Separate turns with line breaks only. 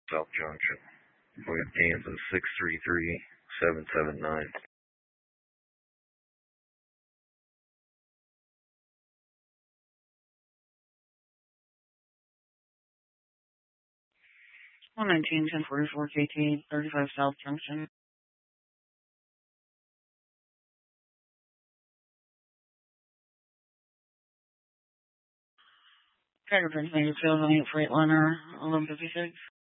South Junction. We have Kansas 633-779.
One 1044 KT 35 South Junction. Tiger Prince Major Field on 8 Freightliner 1156.